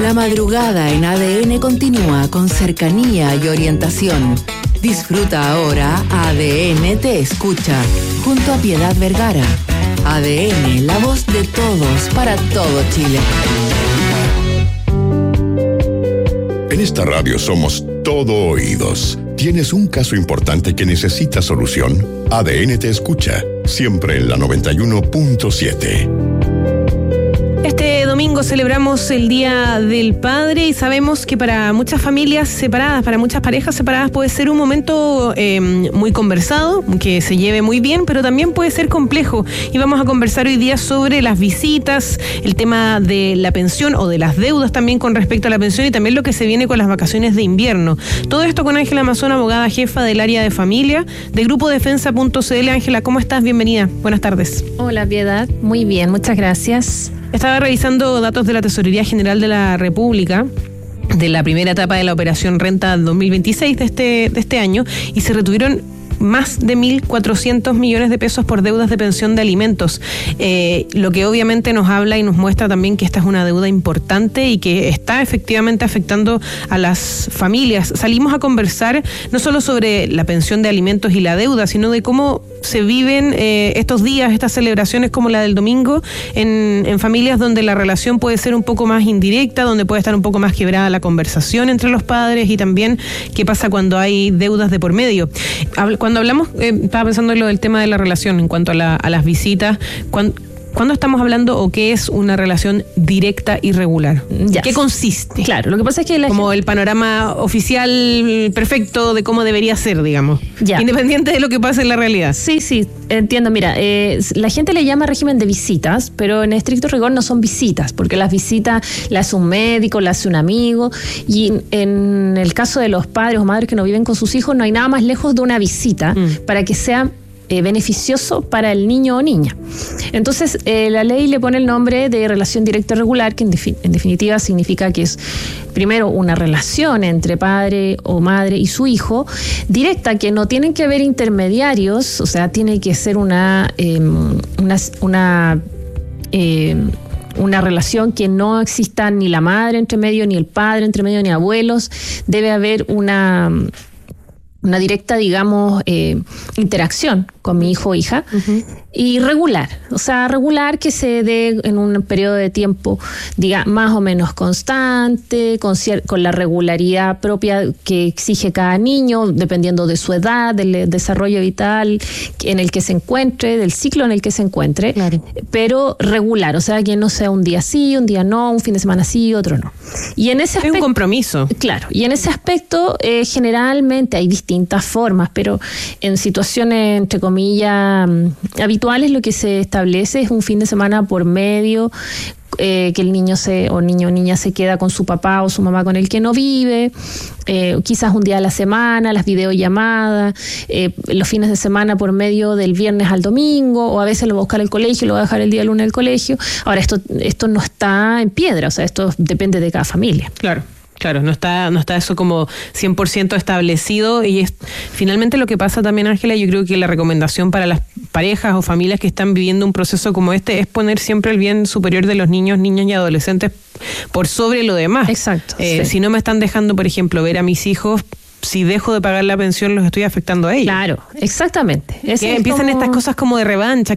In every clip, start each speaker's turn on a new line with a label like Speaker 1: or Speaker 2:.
Speaker 1: La madrugada en ADN continúa con cercanía y orientación. Disfruta ahora ADN Te Escucha, junto a Piedad Vergara. ADN, la voz de todos para todo Chile.
Speaker 2: En esta radio somos todo oídos. ¿Tienes un caso importante que necesita solución? ADN Te Escucha, siempre en la 91.7.
Speaker 3: Este domingo celebramos el Día del Padre y sabemos que para muchas familias separadas, para muchas parejas separadas puede ser un momento muy conversado, que se lleve muy bien, pero también puede ser complejo. Y vamos a conversar hoy día sobre las visitas, el tema de la pensión o de las deudas también con respecto a la pensión y también lo que se viene con las vacaciones de invierno. Todo esto con Ángela Mazón, abogada jefa del área de familia de Grupo Defensa.cl. Ángela, ¿cómo estás? Bienvenida. Buenas tardes.
Speaker 4: Hola, Piedad. Muy bien, muchas gracias.
Speaker 3: Estaba revisando datos de la Tesorería General de la República de la primera etapa de la Operación Renta 2026 de este año y se retuvieron más de 1.400 millones de pesos por deudas de pensión de alimentos, lo que obviamente nos habla y nos muestra también que esta es una deuda importante y que está efectivamente afectando a las familias. Salimos a conversar no solo sobre la pensión de alimentos y la deuda, sino de cómo se viven estos días, estas celebraciones como la del domingo, en familias donde la relación puede ser un poco más indirecta, donde puede estar un poco más quebrada la conversación entre los padres y también qué pasa cuando hay deudas de por medio. Cuando hablamos, estaba pensando en lo del tema de la relación en cuanto a las visitas, ¿cuándo estamos hablando o qué es una relación directa y regular?
Speaker 4: Ya.
Speaker 3: ¿Qué consiste?
Speaker 4: Claro, lo que pasa es que
Speaker 3: como el panorama oficial perfecto de cómo debería ser, digamos.
Speaker 4: Ya.
Speaker 3: Independiente de lo que pase en la realidad.
Speaker 4: Sí, entiendo. Mira, la gente le llama régimen de visitas, pero en estricto rigor no son visitas, porque las visitas las hace un médico, las hace un amigo, y en el caso de los padres o madres que no viven con sus hijos, no hay nada más lejos de una visita para que sea beneficioso para el niño o niña. Entonces, la ley le pone el nombre de relación directa y regular, que en definitiva significa que es primero una relación entre padre o madre y su hijo, directa, que no tienen que haber intermediarios, o sea, tiene que ser una relación que no exista ni la madre entre medio, ni el padre entre medio, ni abuelos. Debe haber una directa, digamos, interacción con mi hijo o hija, y regular, o sea, regular que se dé en un periodo de tiempo, diga, más o menos constante, con la regularidad propia que exige cada niño, dependiendo de su edad, del desarrollo vital en el que se encuentre, del ciclo en el que se encuentre, claro. Pero regular, o sea, que no sea un día sí, un día no, un fin de semana sí, otro no. Y en ese aspecto,
Speaker 3: es un compromiso.
Speaker 4: Claro, y en ese aspecto generalmente hay distintas formas, pero en situaciones, entre comillas, habituales, lo que se establece es un fin de semana por medio, que el niño o niña se queda con su papá o su mamá con el que no vive, quizás un día a la semana, las videollamadas, los fines de semana por medio del viernes al domingo, o a veces lo va a buscar al colegio y lo va a dejar el día lunes al colegio. Ahora, esto no está en piedra, o sea, esto depende de cada familia.
Speaker 3: Claro, no está eso como 100% establecido y es finalmente lo que pasa también, Ángela. Yo creo que la recomendación para las parejas o familias que están viviendo un proceso como este es poner siempre el bien superior de los niños, niñas y adolescentes por sobre lo demás.
Speaker 4: Exacto. Sí.
Speaker 3: Si no me están dejando, por ejemplo, ver a mis hijos, si dejo de pagar la pensión los estoy afectando a ellos.
Speaker 4: Claro, exactamente.
Speaker 3: Que empiezan estas cosas como de revancha,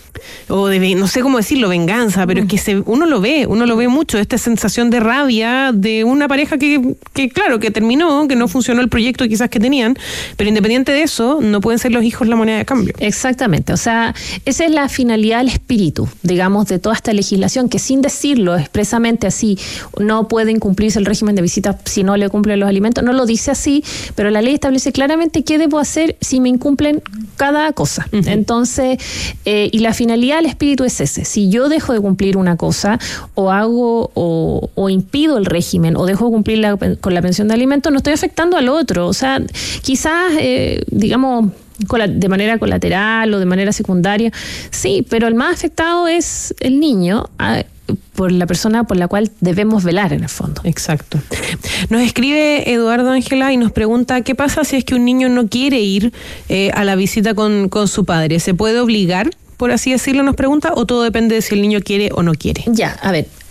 Speaker 3: o de, no sé cómo decirlo, venganza, pero es que uno lo ve mucho, esta sensación de rabia de una pareja que claro, que terminó, que no funcionó el proyecto quizás que tenían, pero independiente de eso, no pueden ser los hijos la moneda de cambio.
Speaker 4: Exactamente, o sea, esa es la finalidad, el espíritu, digamos, de toda esta legislación, que sin decirlo expresamente así, no puede incumplirse el régimen de visita si no le cumplen los alimentos, no lo dice así, pero la ley establece claramente qué debo hacer si me incumplen cada cosa. Entonces, y la finalidad, el espíritu es ese. Si yo dejo de cumplir una cosa o hago o impido el régimen o dejo de cumplir con la pensión de alimentos, no estoy afectando al otro. O sea, quizás, digamos, de manera colateral o de manera secundaria, sí, pero el más afectado es el niño, por la persona por la cual debemos velar en el fondo.
Speaker 3: Exacto. Nos escribe Eduardo, Ángela, y nos pregunta ¿qué pasa si es que un niño no quiere ir a la visita con su padre? ¿Se puede obligar, por así decirlo, nos pregunta, o todo depende de si el niño quiere o no quiere?
Speaker 4: Ya, a ver,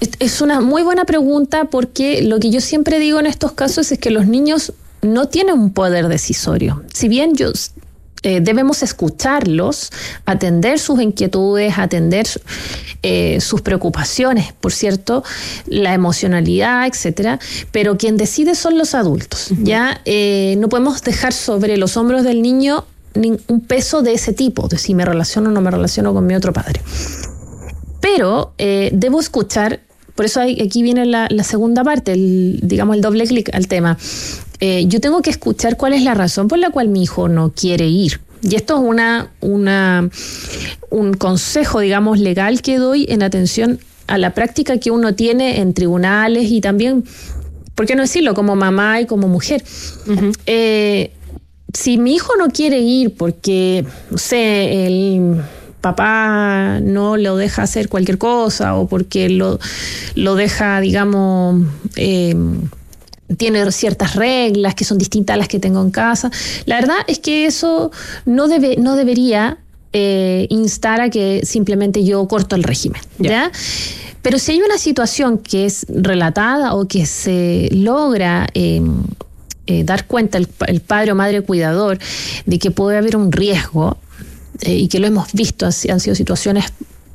Speaker 4: Es una muy buena pregunta, porque lo que yo siempre digo en estos casos es que los niños no tienen un poder decisorio. Si bien debemos escucharlos, atender sus inquietudes, atender sus preocupaciones, por cierto, la emocionalidad, etcétera, pero quien decide son los adultos. ¿Ya? No podemos dejar sobre los hombros del niño un peso de ese tipo, de si me relaciono o no me relaciono con mi otro padre. Pero debo escuchar. Por eso aquí viene la segunda parte, el doble clic al tema. Yo tengo que escuchar cuál es la razón por la cual mi hijo no quiere ir. Y esto es un consejo, legal que doy en atención a la práctica que uno tiene en tribunales y también, ¿por qué no decirlo?, como mamá y como mujer. Uh-huh. Si mi hijo no quiere ir porque, no sé, el papá no lo deja hacer cualquier cosa, o porque lo deja, tiene ciertas reglas que son distintas a las que tengo en casa, la verdad es que eso no debería instar a que simplemente yo corto el régimen, ¿ya? Pero si hay una situación que es relatada o que se logra dar cuenta el padre o madre cuidador de que puede haber un riesgo, y que lo hemos visto, han sido situaciones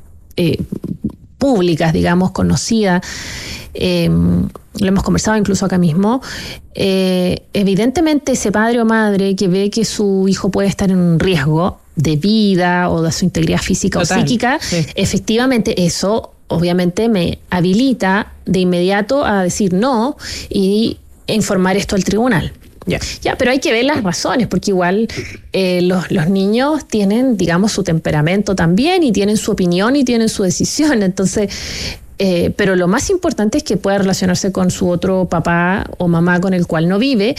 Speaker 4: públicas, conocidas, lo hemos conversado incluso acá mismo, evidentemente ese padre o madre que ve que su hijo puede estar en un riesgo de vida o de su integridad física o psíquica, efectivamente eso obviamente me habilita de inmediato a decir no y informar esto al tribunal. Ya, pero hay que ver las razones, porque igual los niños tienen, su temperamento también, y tienen su opinión y tienen su decisión. Entonces, pero lo más importante es que pueda relacionarse con su otro papá o mamá con el cual no vive,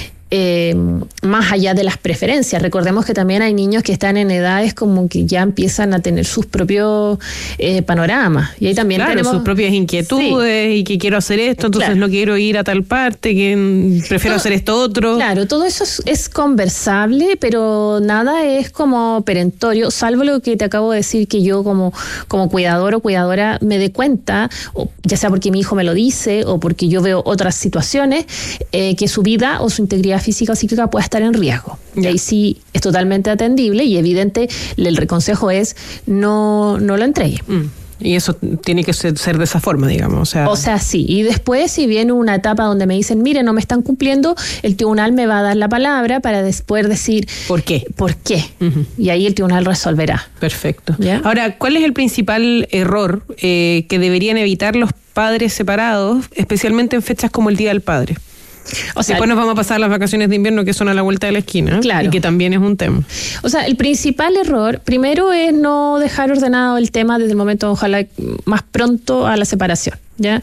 Speaker 4: más allá de las preferencias. Recordemos que también hay niños que están en edades como que ya empiezan a tener sus propios panoramas, y ahí también tenemos
Speaker 3: sus propias inquietudes, y que quiero hacer esto, entonces no quiero ir a tal parte, que prefiero hacer esto otro.
Speaker 4: Claro, todo eso es conversable, pero nada es como perentorio, salvo lo que te acabo de decir, que yo como cuidador o cuidadora me dé cuenta, o ya sea porque mi hijo me lo dice o porque yo veo otras situaciones, que su vida o su integridad física o psíquica puede estar en riesgo. Y ahí sí es totalmente atendible, y evidente el consejo es no lo entregue.
Speaker 3: Y eso tiene que ser de esa forma, O sea,
Speaker 4: sí. Y después, si viene una etapa donde me dicen, mire, no me están cumpliendo, el tribunal me va a dar la palabra para después decir
Speaker 3: ¿por qué?
Speaker 4: Uh-huh. Y ahí el tribunal resolverá.
Speaker 3: Perfecto.
Speaker 4: ¿Ya?
Speaker 3: Ahora, ¿cuál es el principal error que deberían evitar los padres separados, especialmente en fechas como el Día del Padre? O sea, después nos vamos a pasar las vacaciones de invierno, que son a la vuelta de la esquina,
Speaker 4: claro,
Speaker 3: y que también es un tema.
Speaker 4: O sea, el principal error, primero, es no dejar ordenado el tema desde el momento, ojalá más pronto, a la separación. ¿Ya?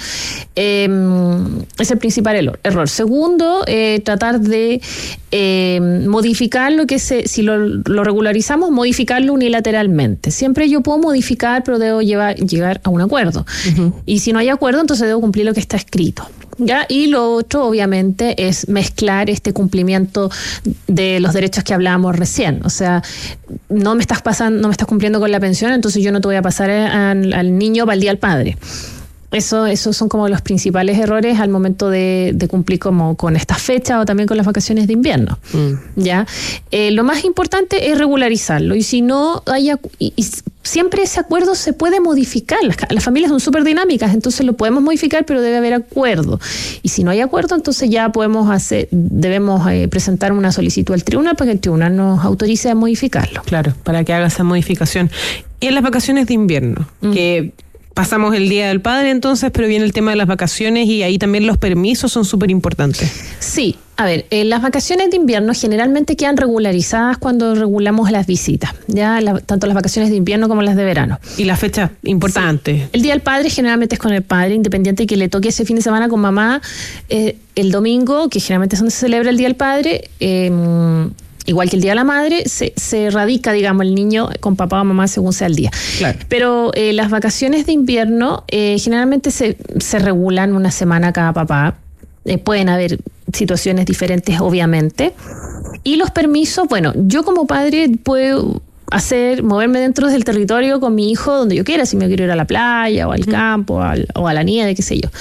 Speaker 4: Es el principal error. Segundo, tratar de modificar lo que si lo regularizamos, modificarlo unilateralmente. Siempre yo puedo modificar, pero debo llegar a un acuerdo. Uh-huh. Y si no hay acuerdo, entonces debo cumplir lo que está escrito. ¿Ya? Y lo otro, obviamente, es mezclar este cumplimiento de los derechos que hablábamos recién. O sea, no me estás cumpliendo con la pensión, entonces yo no te voy a pasar al niño para el Día del Padre. Esos son como los principales errores al momento de cumplir como con estas fechas, o también con las vacaciones de invierno. ¿Ya? Lo más importante es regularizarlo, y si no hay siempre ese acuerdo se puede modificar. Las familias son súper dinámicas, entonces lo podemos modificar, pero debe haber acuerdo. Y si no hay acuerdo, entonces ya debemos presentar una solicitud al tribunal para que el tribunal nos autorice a modificarlo.
Speaker 3: Claro, para que haga esa modificación. Y en las vacaciones de invierno, que pasamos el Día del Padre entonces, pero viene el tema de las vacaciones, y ahí también los permisos son súper importantes.
Speaker 4: Sí, a ver, las vacaciones de invierno generalmente quedan regularizadas cuando regulamos las visitas, ya tanto las vacaciones de invierno como las de verano.
Speaker 3: ¿Y las fechas importantes?
Speaker 4: Sí. El Día del Padre generalmente es con el padre, independiente de que le toque ese fin de semana con mamá. El domingo, que generalmente es donde se celebra el Día del Padre, igual que el Día de la Madre, se radica, el niño con papá o mamá según sea el día.
Speaker 3: Claro.
Speaker 4: Pero las vacaciones de invierno generalmente se regulan una semana cada papá. Pueden haber situaciones diferentes, obviamente. Y los permisos, bueno, yo como padre puedo moverme dentro del territorio con mi hijo donde yo quiera, si me quiero ir a la playa o al campo o a la nieve, qué sé yo.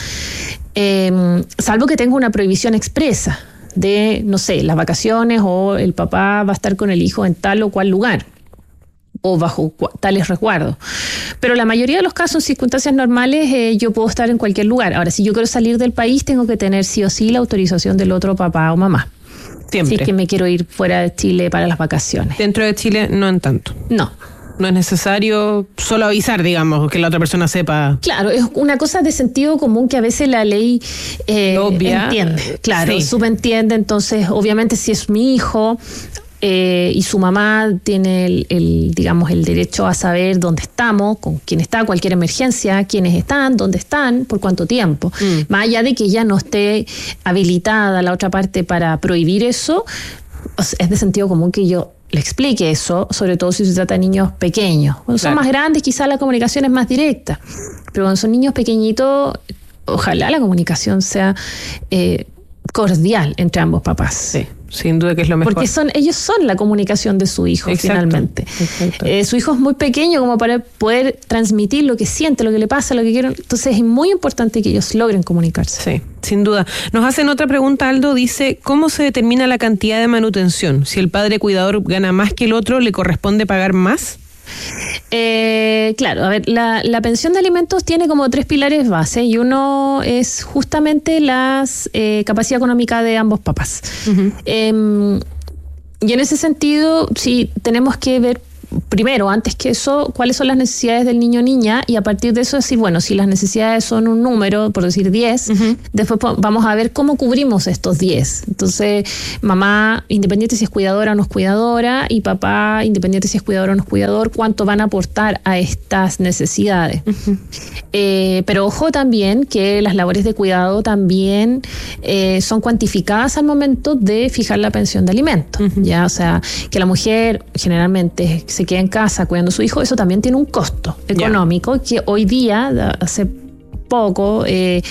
Speaker 4: Salvo que tenga una prohibición expresa de, no sé, las vacaciones o el papá va a estar con el hijo en tal o cual lugar o bajo tales resguardos. Pero la mayoría de los casos, en circunstancias normales, yo puedo estar en cualquier lugar. Ahora, si yo quiero salir del país, tengo que tener sí o sí la autorización del otro papá o mamá.
Speaker 3: Siempre.
Speaker 4: Si es que me quiero ir fuera de Chile para las vacaciones.
Speaker 3: Dentro de Chile no en tanto.
Speaker 4: No.
Speaker 3: No es necesario solo avisar, digamos, que la otra persona sepa.
Speaker 4: Claro, es una cosa de sentido común que a veces la ley
Speaker 3: obvia,
Speaker 4: entiende. Claro,
Speaker 3: sí.
Speaker 4: Subentiende. Entonces, obviamente, si es mi hijo y su mamá tiene el derecho a saber dónde estamos, con quién está, cualquier emergencia, quiénes están, dónde están, por cuánto tiempo. Más allá de que ella no esté habilitada la otra parte para prohibir eso, es de sentido común que yo le explique eso, sobre todo si se trata de niños pequeños. Cuando son más grandes, quizás la comunicación es más directa, pero cuando son niños pequeñitos, ojalá la comunicación sea cordial entre ambos papás.
Speaker 3: Sí, sin duda que es lo mejor.
Speaker 4: Porque ellos son la comunicación de su hijo. Exacto, finalmente.
Speaker 3: Exacto.
Speaker 4: Su hijo es muy pequeño como para poder transmitir lo que siente, lo que le pasa, lo que quieren. Entonces es muy importante que ellos logren comunicarse.
Speaker 3: Sí, sin duda. Nos hacen otra pregunta, Aldo. Dice, ¿cómo se determina la cantidad de manutención? Si el padre cuidador gana más que el otro, ¿le corresponde pagar más?
Speaker 4: Claro, a ver, la pensión de alimentos tiene como 3 pilares base y uno es justamente la capacidad económica de ambos papás. Uh-huh. Y en ese sentido, sí, tenemos que ver primero, antes que eso, cuáles son las necesidades del niño o niña, y a partir de eso decir, bueno, si las necesidades son un número, por decir 10, después vamos a ver cómo cubrimos estos 10. Entonces, mamá, independiente si es cuidadora o no es cuidadora, y papá, independiente si es cuidador o no es cuidador, cuánto van a aportar a estas necesidades. Pero ojo también que las labores de cuidado también son cuantificadas al momento de fijar la pensión de alimentos. ¿Ya? O sea, que la mujer generalmente se queda en casa cuidando a su hijo, eso también tiene un costo económico que hoy día, hace poco,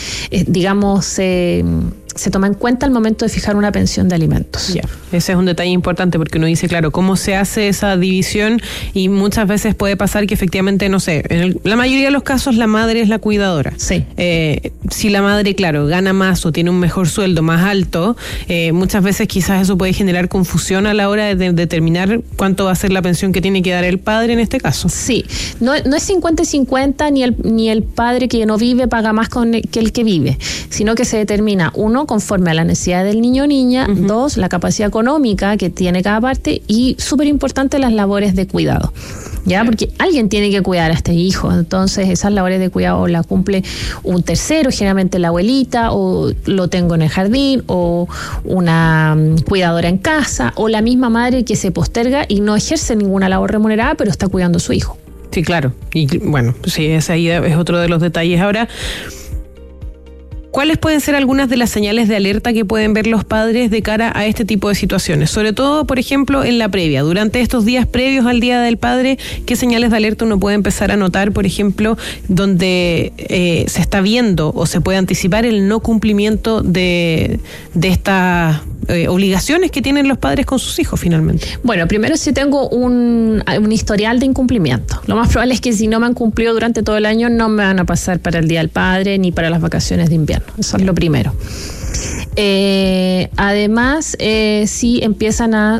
Speaker 4: se toma en cuenta al momento de fijar una pensión de alimentos.
Speaker 3: Ese es un detalle importante porque uno dice, claro, cómo se hace esa división, y muchas veces puede pasar que efectivamente, no sé, en la mayoría de los casos la madre es la cuidadora.
Speaker 4: Sí.
Speaker 3: Si la madre, claro, gana más o tiene un mejor sueldo más alto, muchas veces quizás eso puede generar confusión a la hora de determinar cuánto va a ser la pensión que tiene que dar el padre en este caso.
Speaker 4: Sí, no es 50-50, ni el padre que no vive paga más que el que vive, sino que se determina, uno, conforme a la necesidad del niño o niña, dos, la capacidad económica que tiene cada parte, y súper importante, las labores de cuidado. ¿Ya? Porque alguien tiene que cuidar a este hijo, entonces esas labores de cuidado las cumple un tercero, generalmente la abuelita, o lo tengo en el jardín, o una cuidadora en casa, o la misma madre que se posterga y no ejerce ninguna labor remunerada, pero está cuidando a su hijo.
Speaker 3: Sí, claro. Y bueno, sí, ese ahí es otro de los detalles. Ahora, ¿cuáles pueden ser algunas de las señales de alerta que pueden ver los padres de cara a este tipo de situaciones? Sobre todo, por ejemplo, en la previa, durante estos días previos al Día del Padre, ¿qué señales de alerta uno puede empezar a notar, por ejemplo, donde se está viendo o se puede anticipar el no cumplimiento de estas obligaciones que tienen los padres con sus hijos finalmente?
Speaker 4: Bueno, primero, si tengo un historial de incumplimiento. Lo más probable es que si no me han cumplido durante todo el año, no me van a pasar para el Día del Padre ni para las vacaciones de invierno. Eso es lo primero. Además, si empiezan a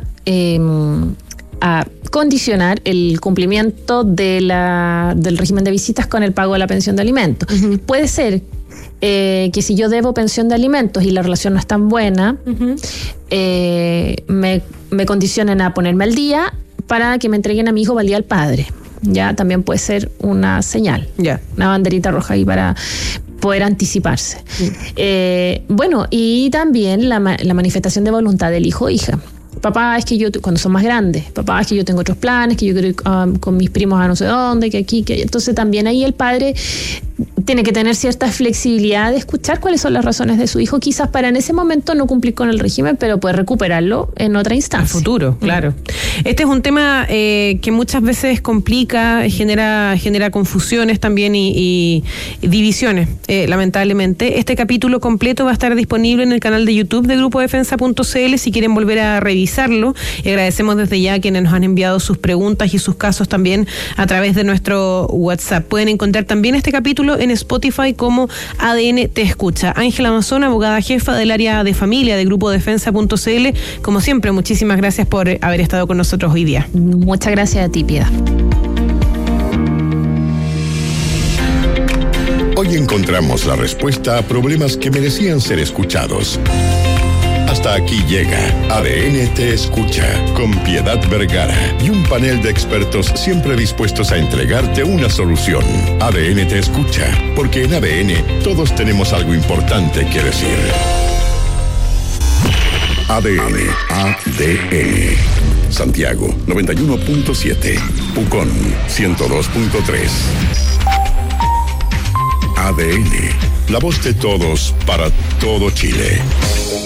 Speaker 4: condicionar el cumplimiento del régimen de visitas con el pago de la pensión de alimentos. Puede ser que si yo debo pensión de alimentos y la relación no es tan buena, me condicionen a ponerme al día para que me entreguen a mi hijo para el Día del Padre. Ya también puede ser una señal, una banderita roja ahí para poder anticiparse. Bueno, y también la manifestación de voluntad del hijo o hija. Papá, es que yo, cuando son más grandes, papá, es que yo tengo otros planes, que yo quiero ir con mis primos a no sé dónde, que aquí, que entonces también ahí el padre tiene que tener cierta flexibilidad de escuchar cuáles son las razones de su hijo, quizás para en ese momento no cumplir con el régimen, pero puede recuperarlo en otra instancia.
Speaker 3: En futuro, claro. Este es un tema que muchas veces complica, genera confusiones también y divisiones, lamentablemente. Este capítulo completo va a estar disponible en el canal de YouTube de GrupoDefensa.cl si quieren volver a revisarlo. Y agradecemos desde ya a quienes nos han enviado sus preguntas y sus casos también a través de nuestro WhatsApp. Pueden encontrar también este capítulo en Spotify como ADN Te Escucha. Ángela Mazón, abogada jefa del área de familia de GrupoDefensa.cl. Como siempre, muchísimas gracias por haber estado con nosotros hoy día.
Speaker 4: Muchas gracias a ti, Piedad.
Speaker 2: Hoy encontramos la respuesta a problemas que merecían ser escuchados. Hasta aquí llega ADN Te Escucha, con Piedad Vergara y un panel de expertos siempre dispuestos a entregarte una solución. ADN Te Escucha, porque en ADN todos tenemos algo importante que decir. ADN. Santiago 91.7, Pucón 102.3. ADN, la voz de todos para todo Chile.